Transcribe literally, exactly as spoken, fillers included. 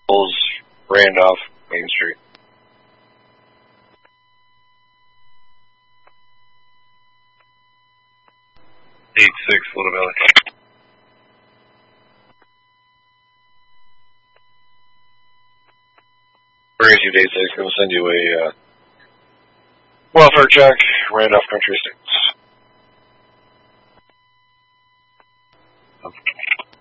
Randolph, Main Street. eight six, Little Valley. Where is you, day six? Going to send you a uh, welfare check, Randolph Country Estates.